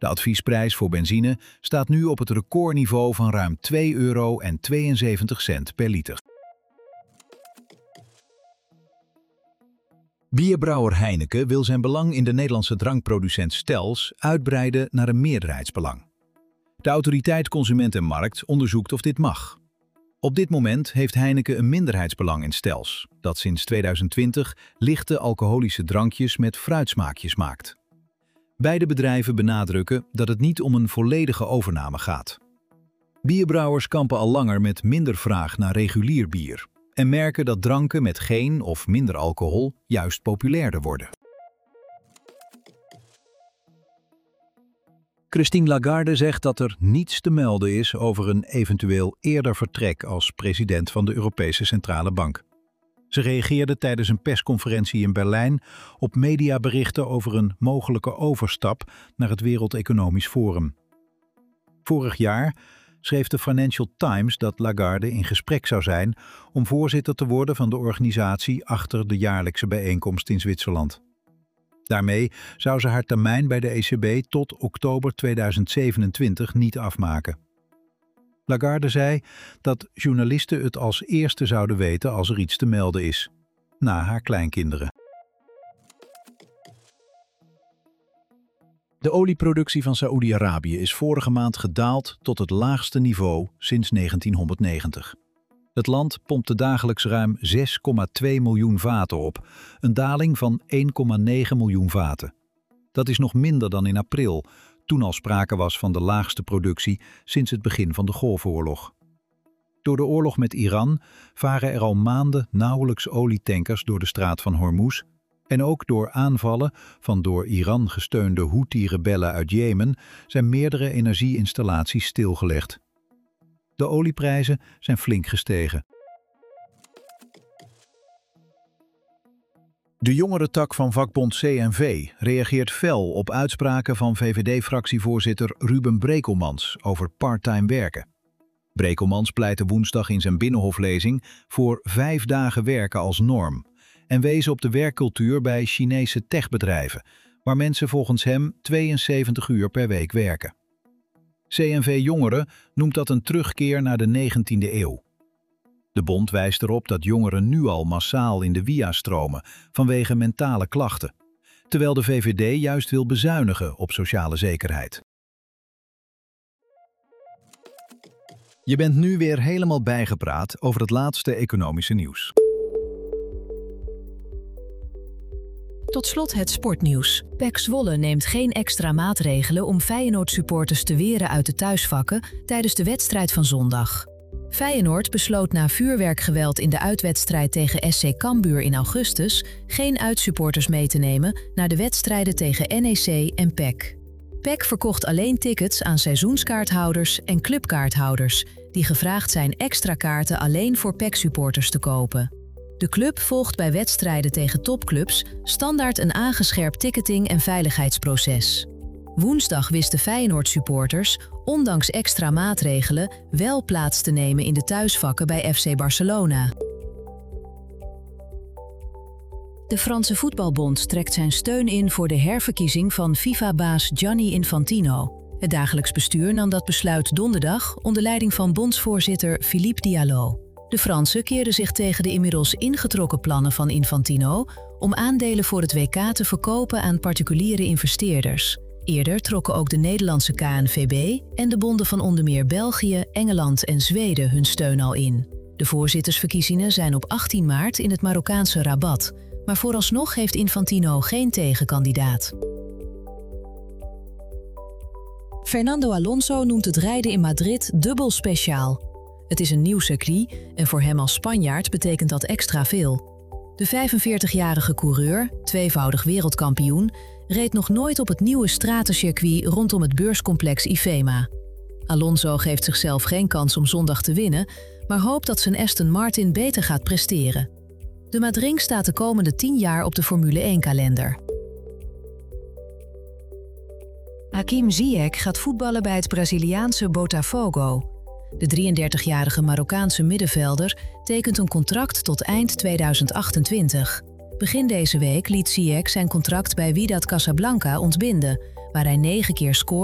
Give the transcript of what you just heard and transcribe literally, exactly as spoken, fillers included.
De adviesprijs voor benzine staat nu op het recordniveau van ruim twee euro en tweeënzeventig cent per liter. Bierbrouwer Heineken wil zijn belang in de Nederlandse drankproducent Stels uitbreiden naar een meerderheidsbelang. De autoriteit Consument en Markt onderzoekt of dit mag. Op dit moment heeft Heineken een minderheidsbelang in Stels, dat sinds tweeduizend twintig lichte alcoholische drankjes met fruitsmaakjes maakt. Beide bedrijven benadrukken dat het niet om een volledige overname gaat. Bierbrouwers kampen al langer met minder vraag naar regulier bier en merken dat dranken met geen of minder alcohol juist populairder worden. Christine Lagarde zegt dat er niets te melden is over een eventueel eerder vertrek als president van de Europese Centrale Bank. Ze reageerde tijdens een persconferentie in Berlijn op mediaberichten over een mogelijke overstap naar het Wereld Economisch Forum. Vorig jaar schreef de Financial Times dat Lagarde in gesprek zou zijn om voorzitter te worden van de organisatie achter de jaarlijkse bijeenkomst in Zwitserland. Daarmee zou ze haar termijn bij de E C B tot oktober tweeduizend zevenentwintig niet afmaken. Lagarde zei dat journalisten het als eerste zouden weten als er iets te melden is, na haar kleinkinderen. De olieproductie van Saoedi-Arabië is vorige maand gedaald tot het laagste niveau sinds negentienhonderdnegentig. Het land pompte dagelijks ruim zes komma twee miljoen vaten op, een daling van één komma negen miljoen vaten. Dat is nog minder dan in april, toen al sprake was van de laagste productie sinds het begin van de Golfoorlog. Door de oorlog met Iran varen er al maanden nauwelijks olietankers door de straat van Hormuz en ook door aanvallen van door Iran gesteunde Houthi-rebellen uit Jemen zijn meerdere energieinstallaties stilgelegd. De olieprijzen zijn flink gestegen. De jongerentak van vakbond C N V reageert fel op uitspraken van V V D-fractievoorzitter Ruben Brekelmans over parttime werken. Brekelmans pleitte woensdag in zijn binnenhoflezing voor vijf dagen werken als norm en wees op de werkcultuur bij Chinese techbedrijven, waar mensen volgens hem tweeënzeventig uur per week werken. C N V Jongeren noemt dat een terugkeer naar de negentiende eeuw. De bond wijst erop dat jongeren nu al massaal in de W I A stromen vanwege mentale klachten, terwijl de V V D juist wil bezuinigen op sociale zekerheid. Je bent nu weer helemaal bijgepraat over het laatste economische nieuws. Tot slot het sportnieuws. P E C Zwolle neemt geen extra maatregelen om Feyenoord-supporters te weren uit de thuisvakken tijdens de wedstrijd van zondag. Feyenoord besloot na vuurwerkgeweld in de uitwedstrijd tegen S C Cambuur in augustus geen uitsupporters mee te nemen naar de wedstrijden tegen N E C en P E C. P E C verkocht alleen tickets aan seizoenskaarthouders en clubkaarthouders die gevraagd zijn extra kaarten alleen voor P E C-supporters te kopen. De club volgt bij wedstrijden tegen topclubs standaard een aangescherpt ticketing- en veiligheidsproces. Woensdag wisten Feyenoord-supporters, ondanks extra maatregelen, wel plaats te nemen in de thuisvakken bij F C Barcelona. De Franse Voetbalbond trekt zijn steun in voor de herverkiezing van FIFA-baas Gianni Infantino. Het dagelijks bestuur nam dat besluit donderdag onder leiding van bondsvoorzitter Philippe Diallo. De Fransen keerden zich tegen de inmiddels ingetrokken plannen van Infantino om aandelen voor het W K te verkopen aan particuliere investeerders. Eerder trokken ook de Nederlandse K N V B en de bonden van onder meer België, Engeland en Zweden hun steun al in. De voorzittersverkiezingen zijn op achttien maart in het Marokkaanse Rabat, maar vooralsnog heeft Infantino geen tegenkandidaat. Fernando Alonso noemt het rijden in Madrid dubbel speciaal. Het is een nieuw circuit en voor hem als Spanjaard betekent dat extra veel. De vijfenveertigjarige coureur, tweevoudig wereldkampioen, reed nog nooit op het nieuwe stratencircuit rondom het beurscomplex IFEMA. Alonso geeft zichzelf geen kans om zondag te winnen, maar hoopt dat zijn Aston Martin beter gaat presteren. De Madrid staat de komende tien jaar op de Formule één-kalender. Hakim Ziyech gaat voetballen bij het Braziliaanse Botafogo. De drieëndertigjarige Marokkaanse middenvelder tekent een contract tot eind tweeduizend achtentwintig. Begin deze week liet Ziyech zijn contract bij Wydad Casablanca ontbinden, waar hij negen keer scoorde.